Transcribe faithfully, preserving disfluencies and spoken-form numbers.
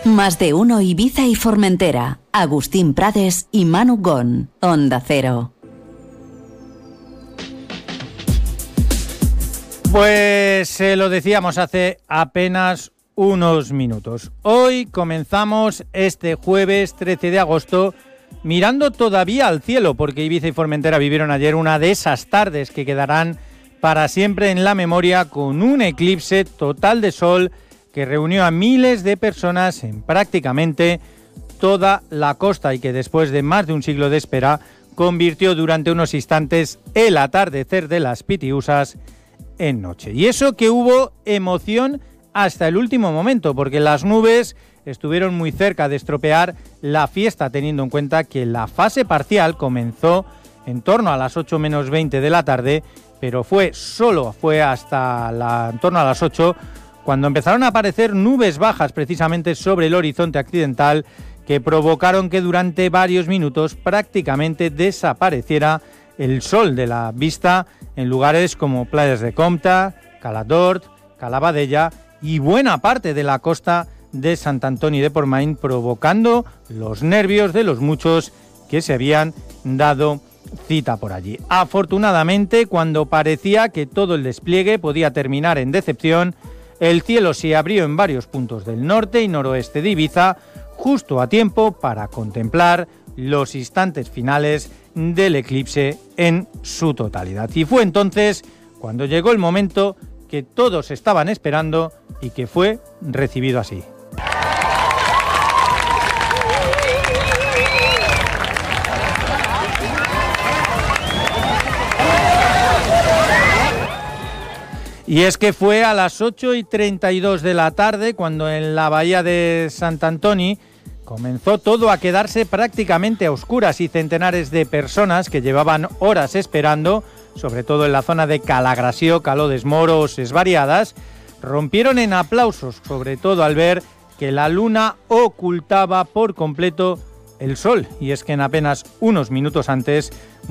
Más de uno Ibiza y Formentera. Agustín Prades y Manu Gon. Onda Cero. Pues eh, lo decíamos hace apenas unos minutos. Hoy comenzamos este jueves trece de agosto mirando todavía al cielo, porque Ibiza y Formentera vivieron ayer una de esas tardes que quedarán para siempre en la memoria, con un eclipse total de sol que reunió a miles de personas en prácticamente toda la costa y que después de más de un siglo de espera convirtió durante unos instantes el atardecer de las Pitiusas en noche. Y eso que hubo emoción hasta el último momento, porque las nubes estuvieron muy cerca de estropear la fiesta, teniendo en cuenta que la fase parcial comenzó en torno a las ocho menos veinte de la tarde, pero fue solo fue hasta la, en torno a las ocho cuando empezaron a aparecer nubes bajas precisamente sobre el horizonte occidental, que provocaron que durante varios minutos prácticamente desapareciera el sol de la vista en lugares como Playas de Comta, Cala d'Hort, Cala Badella y buena parte de la costa de Sant Antoni de Portmany, provocando los nervios de los muchos que se habían dado cita por allí. Afortunadamente, cuando parecía que todo el despliegue podía terminar en decepción, el cielo se abrió en varios puntos del norte y noroeste de Ibiza, justo a tiempo para contemplar los instantes finales del eclipse en su totalidad. Y fue entonces cuando llegó el momento que todos estaban esperando y que fue recibido así. Y es que fue a las ocho y treinta y dos de la tarde cuando en la bahía de Sant Antoni comenzó todo a quedarse prácticamente a oscuras y centenares de personas que llevaban horas esperando, sobre todo en la zona de Calagrasió, Caló des Moros, Esvariadas, rompieron en aplausos, sobre todo al ver que la luna ocultaba por completo el sol. Y es que en apenas unos minutos antes